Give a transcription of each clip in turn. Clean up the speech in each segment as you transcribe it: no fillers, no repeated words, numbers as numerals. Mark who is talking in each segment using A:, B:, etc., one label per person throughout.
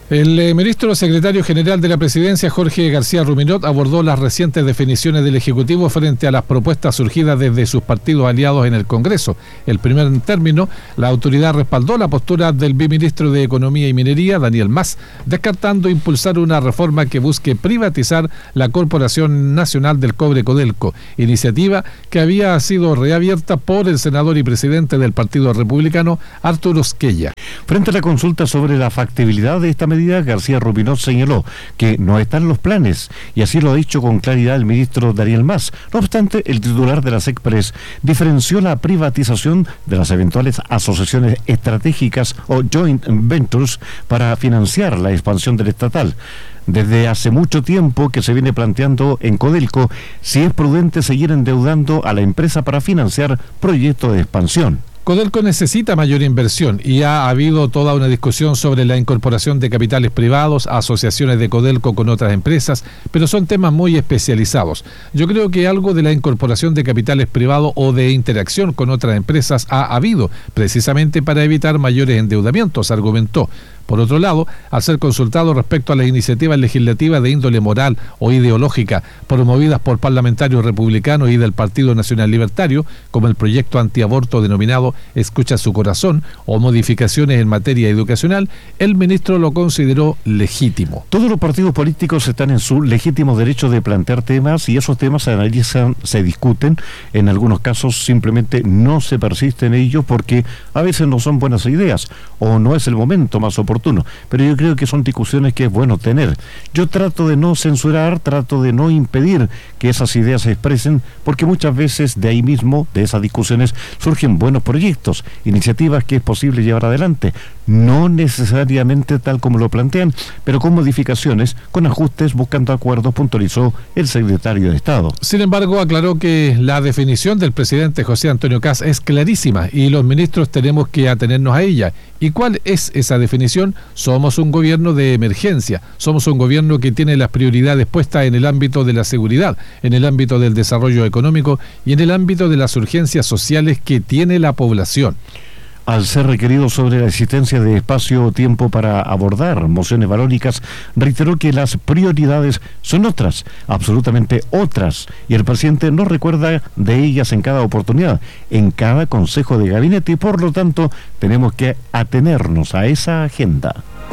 A: El ministro secretario general de la Presidencia, Jorge García Ruminot, abordó las recientes definiciones del Ejecutivo frente a las propuestas surgidas desde sus partidos aliados en el Congreso. En primer término, la autoridad respaldó la postura del viceministro de Economía y Minería, Daniel Mas, descartando impulsar una reforma que busque privatizar la Corporación Nacional del Cobre, Codelco, iniciativa que había sido reabierta por el senador y presidente del Partido Republicano, Arturo Esquella.
B: Frente a la consulta sobre la factibilidad de esta medida, García Ruminot señaló que no están los planes, y así lo ha dicho con claridad el ministro Daniel Mas. No obstante, el titular de la SECPRES diferenció la privatización de las eventuales asociaciones estratégicas o joint ventures para financiar la expansión del estatal. Desde hace mucho tiempo que se viene planteando en Codelco si es prudente seguir endeudando a la empresa para financiar proyectos de expansión.
A: Codelco necesita mayor inversión y ha habido toda una discusión sobre la incorporación de capitales privados, asociaciones de Codelco con otras empresas, pero son temas muy especializados. Yo creo que algo de la incorporación de capitales privados o de interacción con otras empresas ha habido, precisamente para evitar mayores endeudamientos, argumentó. Por otro lado, al ser consultado respecto a las iniciativas legislativas de índole moral o ideológica promovidas por parlamentarios republicanos y del Partido Nacional Libertario, como el proyecto antiaborto denominado Escucha su corazón o modificaciones en materia educacional, el ministro lo consideró legítimo.
B: Todos los partidos políticos están en su legítimo derecho de plantear temas y esos temas se analizan, se discuten, en algunos casos simplemente no se persiste en ellos porque a veces no son buenas ideas o no es el momento más oportuno. Pero yo creo que son discusiones que es bueno tener. Yo trato de no censurar, trato de no impedir que esas ideas se expresen, porque muchas veces de ahí mismo, de esas discusiones, surgen buenos proyectos, iniciativas que es posible llevar adelante, no necesariamente tal como lo plantean, pero con modificaciones, con ajustes, buscando acuerdos, puntualizó el secretario de Estado.
A: Sin embargo, aclaró que la definición del presidente José Antonio Kast es clarísima y los ministros tenemos que atenernos a ella. ¿Y cuál es esa definición? Somos un gobierno de emergencia, somos un gobierno que tiene las prioridades puestas en el ámbito de la seguridad, en el ámbito del desarrollo económico y en el ámbito de las urgencias sociales que tiene la población.
B: Al ser requerido sobre la existencia de espacio o tiempo para abordar mociones valóricas, reiteró que las prioridades son otras, absolutamente otras, y el presidente no recuerda de ellas en cada oportunidad, en cada consejo de gabinete, y por lo tanto tenemos que atenernos a esa agenda.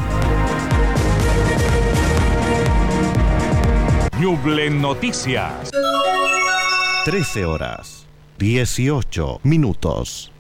C: Ñuble Noticias.
B: 13 horas, 18 minutos.